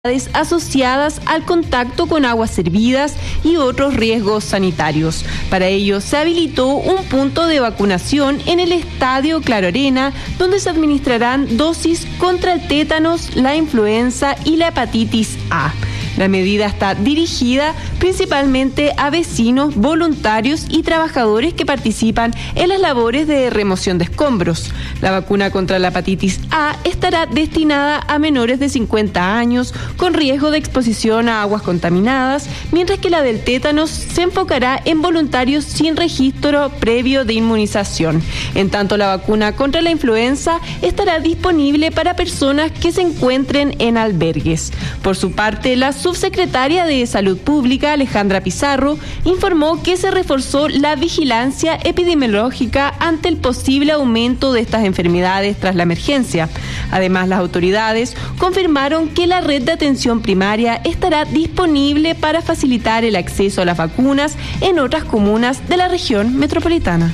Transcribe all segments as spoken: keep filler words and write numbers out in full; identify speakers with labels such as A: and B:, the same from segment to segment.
A: asociadas al contacto con aguas servidas y otros riesgos sanitarios. Para ello se habilitó un punto de vacunación en el Estadio Claro Arena, donde se administrarán dosis contra el tétanos, la influenza y la hepatitis A. La medida está dirigida principalmente a vecinos, voluntarios y trabajadores que participan en las labores de remoción de escombros. La vacuna contra la hepatitis A estará destinada a menores de cincuenta años con riesgo de exposición a aguas contaminadas, mientras que la del tétanos se enfocará en voluntarios sin registro previo de inmunización. En tanto, la vacuna contra la influenza estará disponible para personas que se encuentren en albergues. Por su parte, la subsecretaria de Salud Pública, Alejandra Pizarro, informó que se reforzó la vigilancia epidemiológica ante el posible aumento de estas enfermedades tras la emergencia. Además, las autoridades confirmaron que la red de atención primaria estará disponible para facilitar el acceso a las vacunas en otras comunas de la región metropolitana.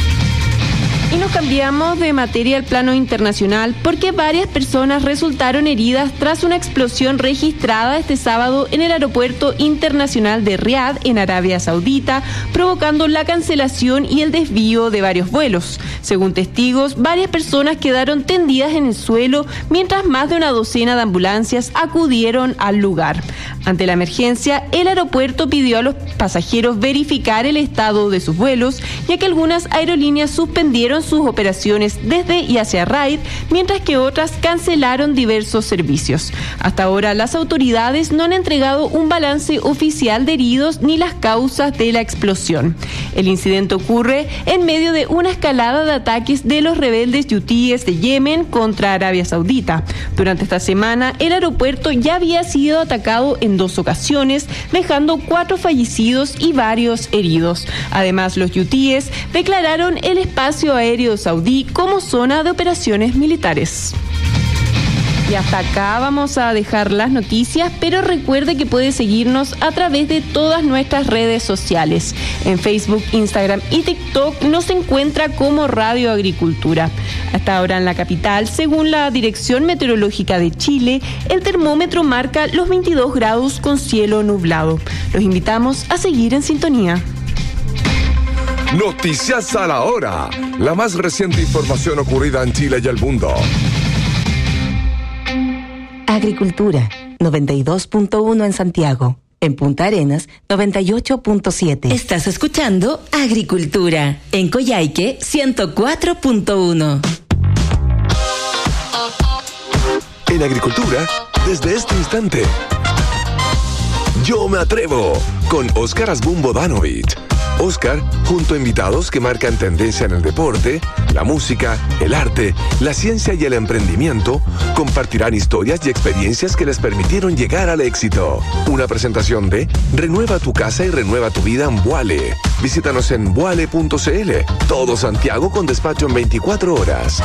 A: Y nos cambiamos de materia al plano internacional porque varias personas resultaron heridas tras una explosión registrada este sábado en el aeropuerto internacional de Riad, en Arabia Saudita, provocando la cancelación y el desvío de varios vuelos. Según testigos, varias personas quedaron tendidas en el suelo mientras más de una docena de ambulancias acudieron al lugar. Ante la emergencia, el aeropuerto pidió a los pasajeros verificar el estado de sus vuelos, ya que algunas aerolíneas suspendieron sus operaciones desde y hacia Riad, mientras que otras cancelaron diversos servicios. Hasta ahora, las autoridades no han entregado un balance oficial de heridos ni las causas de la explosión. El incidente ocurre en medio de una escalada de ataques de los rebeldes hutíes de Yemen contra Arabia Saudita. Durante esta semana, el aeropuerto ya había sido atacado en dos ocasiones, dejando cuatro fallecidos y varios heridos. Además, los hutíes declararon el espacio aéreo saudí como zona de operaciones militares. Y hasta acá vamos a dejar las noticias, pero recuerde que puede seguirnos a través de todas nuestras redes sociales. En Facebook, Instagram y TikTok nos encuentra como Radio Agricultura. Hasta ahora en la capital, según la Dirección Meteorológica de Chile, el termómetro marca los veintidós grados con cielo nublado. Los invitamos a seguir en sintonía.
B: Noticias a la hora. La más reciente información ocurrida en Chile y el mundo.
C: Agricultura, noventa y dos punto uno en Santiago. En Punta Arenas, noventa y ocho punto siete.
D: Estás escuchando Agricultura. En Coyhaique, ciento cuatro punto uno.
B: En Agricultura, desde este instante, Yo me atrevo, con Óscar Asbun Bodanovich. Óscar, junto a invitados que marcan tendencia en el deporte, la música, el arte, la ciencia y el emprendimiento, compartirán historias y experiencias que les permitieron llegar al éxito. Una presentación de Renueva tu casa y renueva tu vida en Boale. Visítanos en boale punto cl. Todo Santiago con despacho en veinticuatro horas.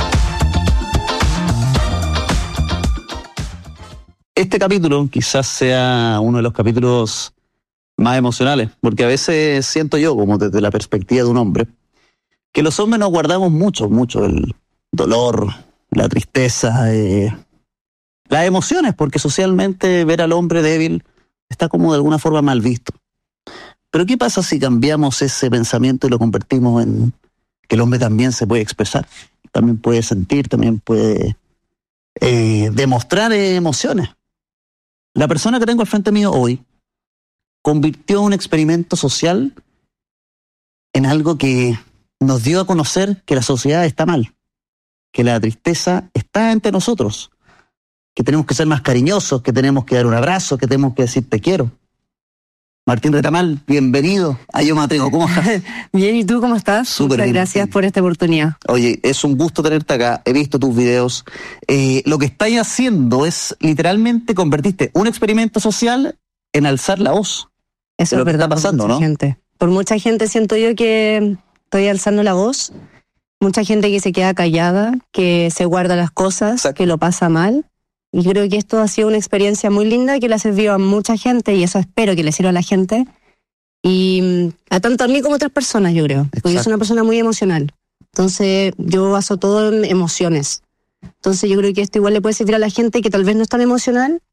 E: Este capítulo quizás sea uno de los capítulos más emocionales, porque a veces siento yo, como desde la perspectiva de un hombre, que los hombres nos guardamos mucho, mucho el dolor, la tristeza, eh, las emociones, porque socialmente ver al hombre débil está como de alguna forma mal visto. Pero ¿qué pasa si cambiamos ese pensamiento y lo convertimos en que el hombre también se puede expresar, también puede sentir, también puede eh, demostrar eh, emociones? La persona que tengo al frente mío hoy convirtió un experimento social en algo que nos dio a conocer que la sociedad está mal, que la tristeza está entre nosotros, que tenemos que ser más cariñosos, que tenemos que dar un abrazo, que tenemos que decir te quiero. Martín Retamal, bienvenido a Yo me atrevo. ¿Cómo estás?
F: Bien, ¿y tú cómo estás?
E: Súper
F: Muchas
E: bien.
F: Gracias por esta oportunidad.
E: Oye, es un gusto tenerte acá. He visto tus videos. Eh, lo que estáis haciendo es literalmente convertiste un experimento social en alzar la voz.
F: Eso
E: lo
F: es
E: que
F: verdad.
E: está pasando,
F: por mucha
E: ¿no?
F: gente. Por mucha gente siento yo que estoy alzando la voz. Mucha gente que se queda callada, que se guarda las cosas,
E: Exacto.
F: que lo pasa mal. Y creo que esto ha sido una experiencia muy linda que le ha servido a mucha gente y eso espero que le sirva a la gente. Y a tanto a mí como a otras personas, yo creo. Porque yo soy una persona muy emocional. Entonces yo baso todo en emociones. Entonces yo creo que esto igual le puede servir a la gente que tal vez no es tan emocional